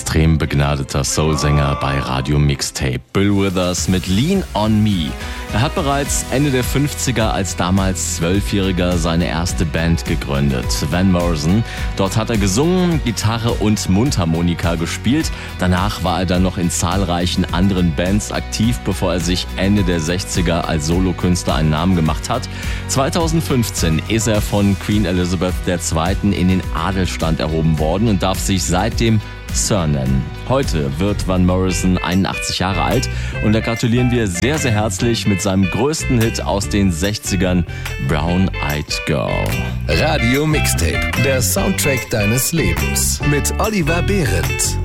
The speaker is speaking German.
extrem begnadeter Soulsänger bei Radio Mixtape. Bill Withers mit Lean on Me. Er hat bereits Ende der 50er als damals 12-Jähriger seine erste Band gegründet, Van Morrison. Dort hat er gesungen, Gitarre und Mundharmonika gespielt. Danach war er dann noch in zahlreichen anderen Bands aktiv, bevor er sich Ende der 60er als Solokünstler einen Namen gemacht hat. 2015 ist er von Queen Elizabeth II. In den Adelsstand erhoben worden und darf sich seitdem Sir nennen. Heute wird Van Morrison 81 Jahre alt und da gratulieren wir sehr, sehr herzlich mit seinem größten Hit aus den 60ern, Brown Eyed Girl. Radio Mixtape, der Soundtrack deines Lebens mit Oliver Behrendt.